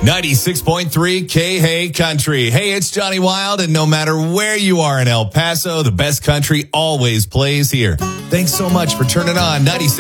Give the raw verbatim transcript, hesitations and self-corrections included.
ninety-six point three K-Hey Country. Hey, it's Johnny Wild, and no matter where you are in El Paso, the best country always plays here. Thanks so much for turning on ninety-six.